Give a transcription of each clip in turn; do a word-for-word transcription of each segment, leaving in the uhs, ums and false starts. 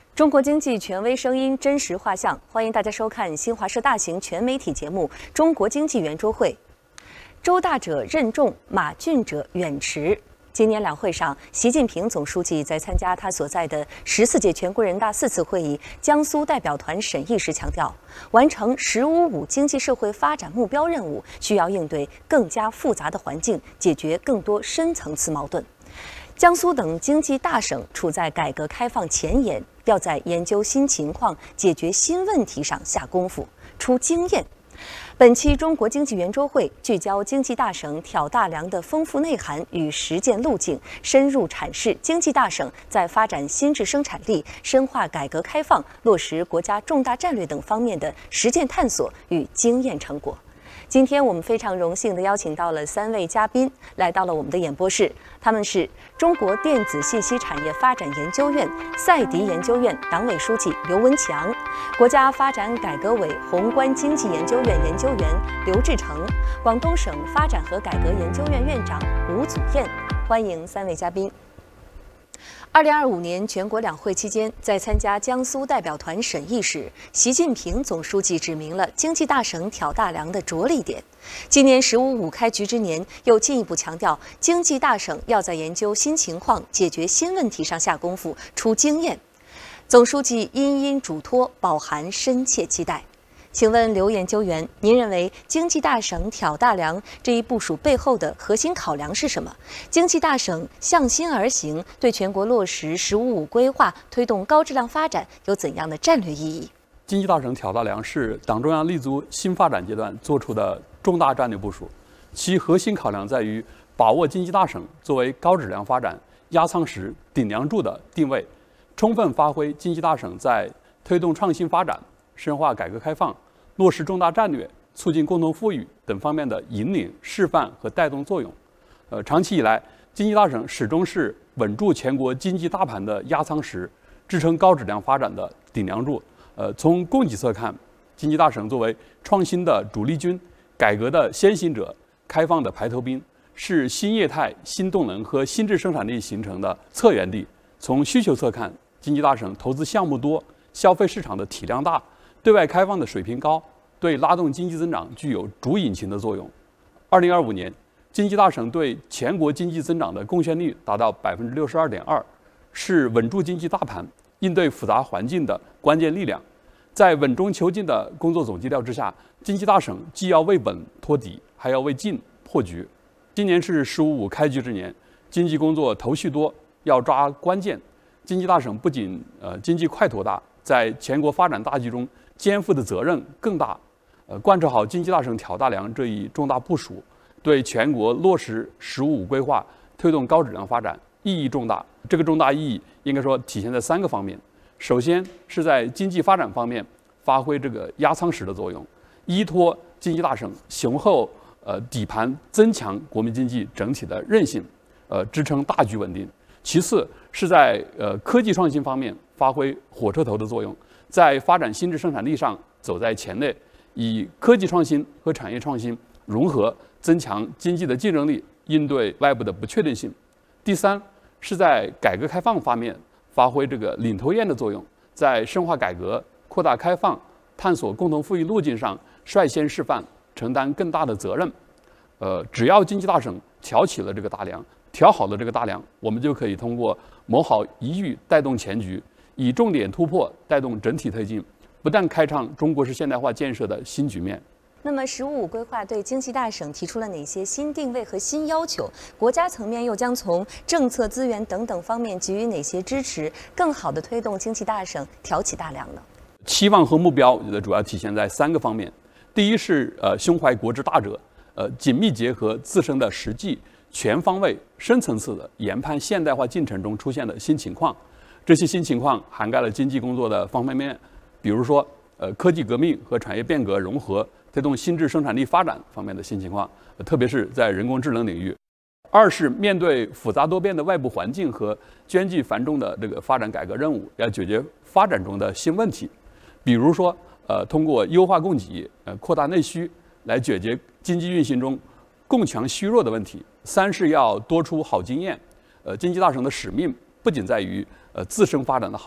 中国经济权威声音真实画像，欢迎大家收看新华社大型全媒体节目《中国经济圆桌会》。周大者任重，马俊者远驰。今年两会上，习近平总书记在参加他所在的十四届全国人大四次会议江苏代表团审议时强调，完成“十五五”经济社会发展目标任务，需要应对更加复杂的环境，解决更多深层次矛盾。江苏等经济大省处在改革开放前沿，要在研究新情况、解决新问题上下功夫，出经验。本期中国经济圆桌会聚焦经济大省挑大梁的丰富内涵与实践路径，深入阐释经济大省在发展新质生产力、深化改革开放、落实国家重大战略等方面的实践探索与经验成果。今天我们非常荣幸地邀请到了三位嘉宾来到了我们的演播室，他们是中国电子信息产业发展研究院赛迪研究院党委书记刘文强，国家发展改革委宏观经济研究院研究员刘志成，广东省发展和改革研究院院长吴祖燕。欢迎三位嘉宾。二零二五年全国两会期间，在参加江苏代表团审议时，习近平总书记指明了经济大省挑大梁的着力点。今年“十五五”开局之年，又进一步强调，经济大省要在研究新情况、解决新问题上下功夫，出经验。总书记殷殷嘱托，饱含深切期待。请问刘研究员，您认为经济大省挑大梁这一部署背后的核心考量是什么？经济大省向心而行，对全国落实“十五五”规划、推动高质量发展有怎样的战略意义？ 经济大省挑大梁是党中央立足新发展阶段做出的重大战略部署，其核心考量在于把握经济大省作为高质量发展压舱石、顶梁柱的定位，充分发挥经济大省在推动创新发展、深化改革开放、落实重大战略、促进共同富裕等方面的引领、示范和带动作用。呃，长期以来，经济大省始终是稳住全国经济大盘的压舱石，支撑高质量发展的顶梁柱。呃，从供给侧看，经济大省作为创新的主力军、改革的先行者、开放的排头兵，是新业态、新动能和新质生产力形成的策源地。从需求侧看，经济大省投资项目多，消费市场的体量大，对外开放的水平高，对拉动经济增长具有主引擎的作用。二零二五年，经济大省对全国经济增长的贡献率达到百分之六十二点二，是稳住经济大盘、应对复杂环境的关键力量。在稳中求进的工作总基调之下，经济大省既要为稳托底，还要为进破局。今年是“十五五”开局之年，经济工作头绪多，要抓关键。经济大省不仅呃经济块头大，在全国发展大局中肩负的责任更大。呃，贯彻好经济大省挑大梁这一重大部署，对全国落实“十五五”规划、推动高质量发展意义重大。这个重大意义应该说体现在三个方面。首先是在经济发展方面发挥这个压舱石的作用，依托经济大省雄厚呃底盘，增强国民经济整体的韧性，呃，支撑大局稳定。其次是在呃科技创新方面发挥火车头的作用，在发展新质生产力上走在前列，以科技创新和产业创新融合，增强经济的竞争力，应对外部的不确定性。第三是在改革开放方面发挥这个领头雁的作用，在深化改革、扩大开放、探索共同富裕路径上率先示范，承担更大的责任。呃，只要经济大省挑起了这个大梁，调好了这个大梁，我们就可以通过谋好一遇带动全局，以重点突破带动整体推进，不但开创中国式现代化建设的新局面。 那么“十五五”规划对经济大省提出了哪些新定位和新要求？国家层面又将从政策、资源等等方面给予哪些支持，更好地推动经济大省挑起大梁呢？ 期望和目标主要体现在三个方面。第一是呃胸怀国之大者，呃紧密结合自身的实际，全方位、深层次的研判现代化进程中出现的新情况。这些新情况涵盖了经济工作的方方面面，比如说，呃，科技革命和产业变革融合，推动新质生产力发展方面的新情况，呃、特别是在人工智能领域。二是面对复杂多变的外部环境和艰巨繁重的这个发展改革任务，要解决发展中的新问题，比如说，呃，通过优化供给、呃，扩大内需，来解决经济运行中供强虚弱的问题。三是要多出好经验，呃，经济大省的使命不仅在于呃自身发展的好，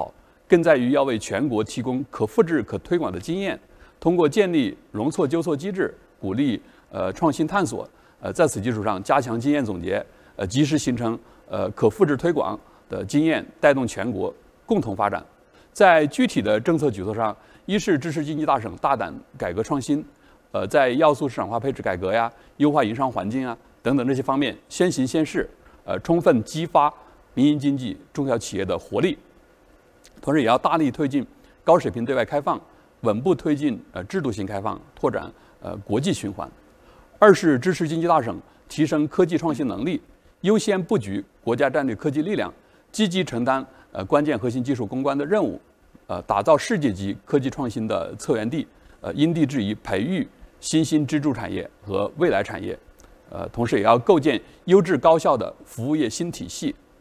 更在于要为全国提供可复制、可推广的经验，通过建立容错纠错机制，鼓励呃创新探索，呃在此基础上加强经验总结，呃及时形成呃可复制推广的经验，带动全国共同发展。在具体的政策举措上，一是支持经济大省大胆改革创新，呃在要素市场化配置改革呀、优化营商环境啊等等这些方面先行先试，呃充分激发民营经济、中小企业的活力。同时，也要大力推进高水平对外开放，稳步推进呃制度性开放，拓展呃国际循环。二是支持经济大省提升科技创新能力，优先布局国家战略科技力量，积极承担呃关键核心技术攻关的任务，呃打造世界级科技创新的策源地，呃因地制宜培育新兴支柱产业和未来产业。呃，同时也要构建优质高效的服务业新体系，